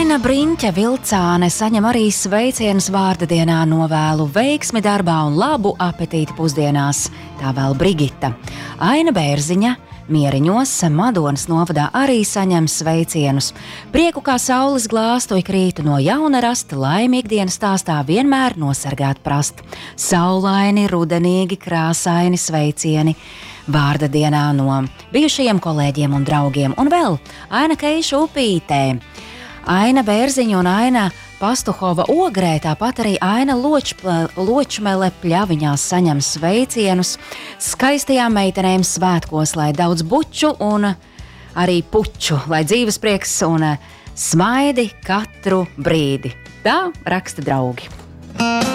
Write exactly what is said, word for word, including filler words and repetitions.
Aina Briņķa Vilcāne saņem arī sveicienus vārda dienā, novēlu veiksmi darbā un labu apetīti pusdienās. Tā vēl Brigita. Aina Bērziņa Mieriņos, Madonas novadā arī saņem sveicienus. Prieku kā saules glāstu ik rītu no jauna rast, laimi ikdienas stāstā vienmēr nosargāt prast. Saulaini, rudenīgi, krāsaini sveicieni vārda dienā no bijušajiem kolēģiem un draugiem. Un vēl Aina Keiša Upītē, Aina Bērziņa un Aina Pastuhova Ogrē, tāpat arī Aina Ločpl- Ločmele Pļaviņās saņem sveicienus. Skaistajām meitenēm svētkos, lai daudz buču un arī puču, lai dzīves prieks un smaidi katru brīdi. Tā raksta draugi.